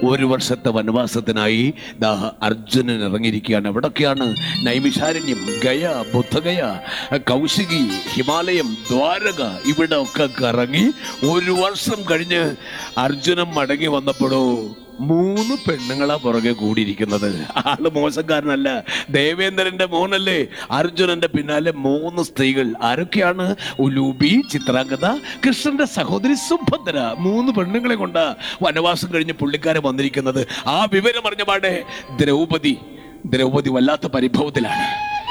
1 വർഷത്തെ വനവാസത്തിനായി ദാ അർജുനൻ ഇറങ്ങിയിരിക്കുകയാണ്. എവിടൊക്കെയാണ്? നൈമിഷാരണ്യം, ഗയ, ബുദ്ധഗയ, കൗശികി, ഹിമാലയം, ദ്വാരക, ഇവിടെ ഒക്കെ കറങ്ങി 1 വർഷം കഴിഞ്ഞ് അർജുനൻ മടങ്ങി വന്നപ്പോഴോ 3 പെണ്ണുങ്ങളാ പുറകെ കൂടിയിരിക്കുന്നത്. ആള് മോശക്കാരനല്ല, ദേവേന്ദ്രന്റെ മോനല്ലേ. അർജുനന്റെ പിന്നാലെ 3 സ്ത്രീകൾ. ആരൊക്കെയാണ്? ഉലൂബി, ചിത്രാംഗത, കൃഷ്ണന്റെ സഹോദരി സുഭദ്ര. 3 പെണ്ണുങ്ങളെ കൊണ്ട് വനവാസം കഴിഞ്ഞ് പുള്ളിക്കാരൻ വന്നിരിക്കുന്നത്. ആ വിവരം അറിഞ്ഞ പാടെ ദ്രൗപദി വല്ലാത്ത പരിഭവത്തിലാണ്.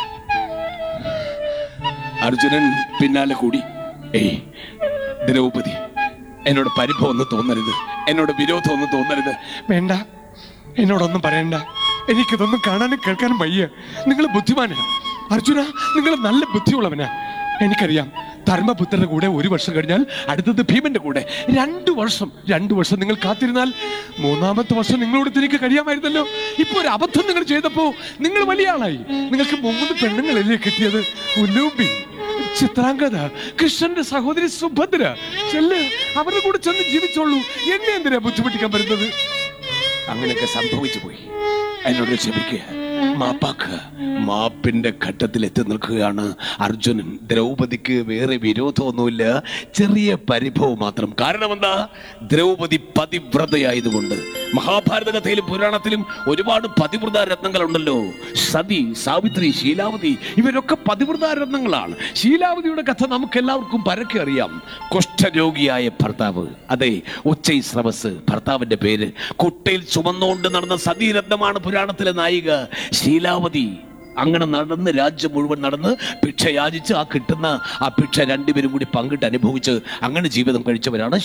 അർജുനൻ പിന്നാലെ കൂടി. ഏയ് ദ്രൗപദി, എന്നോട് പരിഭവമൊന്നും തോന്നരുത്, എന്നോട് വിരോധമൊന്നും തോന്നരുത്. വേണ്ട, എന്നോടൊന്നും പറയണ്ട. എനിക്കിതൊന്നും കാണാനും കേൾക്കാനും വയ്യ. നിങ്ങൾ ബുദ്ധിമാനാ അർജുന, നിങ്ങൾ നല്ല ബുദ്ധിയുള്ളവനാ. എനിക്കറിയാം, ധർമ്മപുത്രന്റെ കൂടെ 1 വർഷം കഴിഞ്ഞാൽ അടുത്തത് ഭീമന്റെ കൂടെ 2 വർഷം നിങ്ങൾ കാത്തിരുന്നാൽ 3ാമത്തെ വർഷം നിങ്ങളോട് എനിക്ക് കഴിയാമായിരുന്നല്ലോ. ഇപ്പൊ ഒരു അബദ്ധം നിങ്ങൾ ചെയ്തപ്പോ നിങ്ങൾ വലിയ ആളായി. നിങ്ങൾക്ക് 3 പെണ്ണുങ്ങളല്ലേ കിട്ടിയത്? ഉലൂബി, ചിത്രാംഗത, കൃഷ്ണന്റെ സഹോദരി സുഭദ്ര. ചെല്ല്, അവരുടെ കൂടെ ചെന്ന് ജീവിച്ചോളൂ. എന്നെ എന്തിനാ ബുദ്ധിമുട്ടിക്കാൻ വരുന്നത്? അങ്ങനെയൊക്കെ സംഭവിച്ചു പോയി, എന്നോട് ക്ഷമിക്കുക, മാപ്പാക്കുക. മാപ്പിന്റെ ഘട്ടത്തിൽ എത്തി നിൽക്കുകയാണ് അർജുനൻ. ദ്രൗപദിക്ക് വേറെ വിരോധമൊന്നുമില്ല, ചെറിയ പരിഭവം മാത്രം. കാരണം എന്താ? ദ്രൗപദി പതിവ്രതയായതുകൊണ്ട്. മഹാഭാരത കഥയിലും പുരാണത്തിലും ഒരുപാട് പതിവ്രത രത്നങ്ങളുണ്ടല്ലോ. സതി, സാവിത്രി, ശീലാവതി, ഇവരൊക്കെ പതിവ്രത രത്നങ്ങളാണ്. ശീലാവതിയുടെ കഥ നമുക്ക് എല്ലാവർക്കും പരക്കെ അറിയാം. കുഷ്ഠരോഗിയായ ഭർത്താവ്, അതെ, ഉച്ചൈസ്രവസ് ഭർത്താവിന്റെ പേര്. കുട്ടയിൽ ചുമന്നുകൊണ്ട് നടന്ന സതീരത്നമാണ് പുരാണത്തിലെ നായിക ശീലാവതി. അങ്ങനെ നടന്ന് രാജ്യം മുഴുവൻ നടന്ന് ഭിക്ഷ യാചിച്ച് ആ കിട്ടുന്ന ആ ഭിക്ഷ 2 പേരും കൂടി പങ്കിട്ട് അനുഭവിച്ച് അങ്ങനെ ജീവിതം കഴിച്ചവരാണ്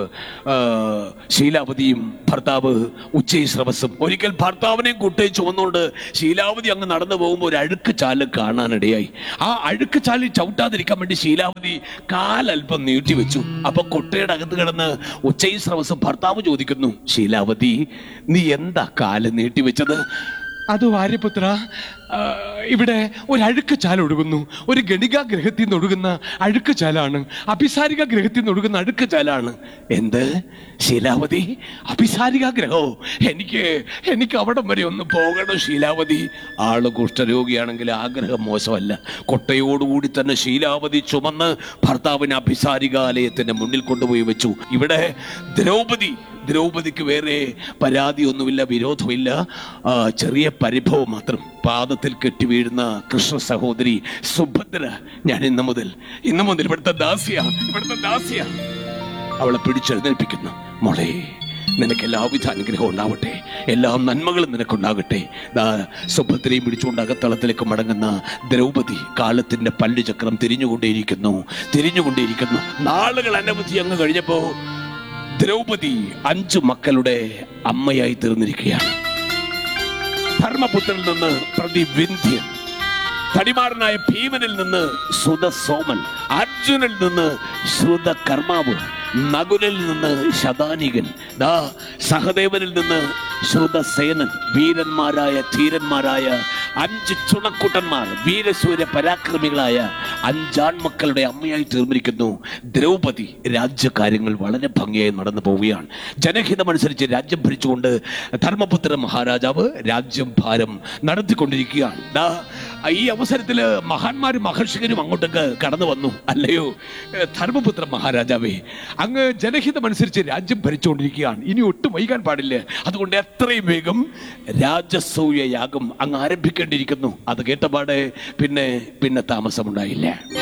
ശീലാവതിയും ഭർത്താവ് ഉച്ചൈസ്രവസും. ഒരിക്കൽ ഭർത്താവിനെയും കുട്ടയിൽ ചുമന്നുകൊണ്ട് ശീലാവതി അങ്ങ് നടന്നു പോകുമ്പോൾ ഒരു അഴുക്ക് ചാല് കാണാനിടയായി. ആ അഴുക്ക് ചാലിൽ ചവിട്ടാതിരിക്കാൻ വേണ്ടി ശീലാവതി കാലൽപ്പം നീട്ടി വെച്ചു. അപ്പൊ കുട്ടയുടെ അകത്ത് കിടന്ന് ഉച്ചൈസ്രവസും ഭർത്താവ് ചോദിക്കുന്നു, ശീലാവതി, നീ എന്താ കാല് നീട്ടി വെച്ചത്? അത് ആര്യപുത്ര, ഇവിടെ ഒരു അഴുക്ക് ചാൽ ഒഴുകുന്നു. ഒരു ഗണികാ ഗ്രഹത്തിൽ നിന്ന് ഒഴുകുന്ന അഴുക്ക് ചാലാണ്. അഭിസാരിക ഗ്രഹത്തിൽ നിന്ന് ഒഴുകുന്ന അഴുക്ക് ചാലാണ്. എന്ത്? ശീലാവതി, അഭിസാരിക ഗ്രഹോ? എനിക്ക് അവിടം വരെ ഒന്ന് പോകണം ശീലാവതി. ആള് കുഷ്ഠരോഗിയാണെങ്കിൽ ആഗ്രഹം മോശമല്ല. കൊട്ടയോടുകൂടി തന്നെ ശീലാവതി ചുമന്ന് ഭർത്താവിന് അഭിസാരികാലയത്തിന്റെ മുന്നിൽ കൊണ്ടുപോയി വെച്ചു. ഇവിടെ ദ്രൗപദിക്ക് വേറെ പരാതിയൊന്നുമില്ല, വിരോധമില്ല, ചെറിയ പരിഭവം മാത്രം. പാദത്തിൽ കെട്ടി വീഴുന്ന കൃഷ്ണ സഹോദരി സുഭദ്ര, ഞാൻ ഇന്ന് മുതൽ ഇവിടുത്തെ ദാസിയ. അവളെ പിടിച്ചെഴുന്നേൽപ്പിക്കുന്നു. മോളെ, നിനക്ക് എല്ലാവിധ അനുഗ്രഹം ഉണ്ടാവട്ടെ, എല്ലാ നന്മകളും നിനക്കുണ്ടാകട്ടെ. സുഭദ്രയും പിടിച്ചുകൊണ്ട് അകത്തളത്തിലേക്ക് മടങ്ങുന്ന ദ്രൗപദി കാലത്തിന്റെ പല്ലുചക്രം തിരിഞ്ഞുകൊണ്ടേയിരിക്കുന്നു. നാളുകൾ അനവധി അങ്ങ് കഴിഞ്ഞപ്പോ ദ്രൗപദി 5 മക്കളുടെ അമ്മയായി തീർന്നിരിക്കുകയാണ്. ധർമ്മപുത്രനിൽ നിന്ന് പ്രതിവിന്ധ്യൻ, തടിമാടനായ ഭീമനിൽ നിന്ന് ശ്രുതസോമൻ, അർജുനിൽ നിന്ന് ശ്രുതകർമാവ്, നകുലിൽ നിന്ന് ശതാനികൻ, സഹദേവനിൽ നിന്ന് ശ്രുതസേനൻ. ധീരന്മാരായ 5 ചുണക്കുട്ടന്മാർ, വീരസൂര്യ പരാക്രമികളായ 5 ആൺമക്കളുടെ അമ്മയായി തീർന്നിരിക്കുന്നു ദ്രൗപദി. രാജ്യകാര്യങ്ങൾ വളരെ ഭംഗിയായി നടന്നു പോവുകയാണ്. ജനഹിതമനുസരിച്ച് രാജ്യം ഭരിച്ചുകൊണ്ട് ധർമ്മപുത്ര മഹാരാജാവ് രാജ്യം ഭാരം നടത്തിക്കൊണ്ടിരിക്കുകയാണ്. ഈ അവസരത്തിൽ മഹാന്മാരും മഹർഷികരും അങ്ങോട്ടേക്ക് കടന്നു വന്നു. അല്ലയോ ധർമ്മപുത്ര മഹാരാജാവേ, അങ്ങ് ജനഹിതമനുസരിച്ച് രാജ്യം ഭരിച്ചുകൊണ്ടിരിക്കുകയാണ്, ഇനി ഒട്ടും വൈകാൻ പാടില്ല. അതുകൊണ്ട് എത്രയും വേഗം രാജസൂയ യാഗം അങ്ങ് ആരംഭിക്കേണ്ടിയിരിക്കുന്നു. അത് കേട്ടപാടെ പിന്നെ താമസമുണ്ടായില്ല.